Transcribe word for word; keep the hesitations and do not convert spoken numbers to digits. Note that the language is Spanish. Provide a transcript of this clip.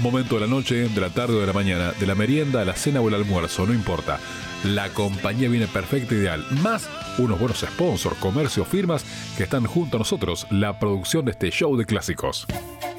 momento de la noche, de la tarde o de la mañana, de la merienda a la cena o el almuerzo, no importa. La compañía viene perfecta, ideal. Más unos buenos sponsors, comercios, firmas que están junto a nosotros, la producción de este show de clásicos.